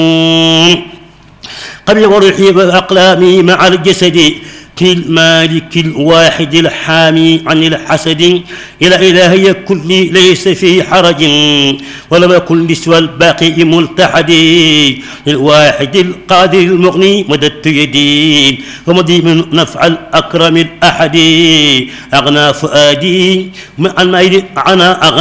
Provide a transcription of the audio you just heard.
قبل وروحي وأقلامي مع الجسد المالك الواحد الحامي عن الحسد إلى إلهي كل ليس في حرج ولم يكن لسوى الباقي ملتحد للواحد القادر المغني مددت يدي ومضي من نفع الأكرم الأحد أغنى فؤادي عن ما أغنى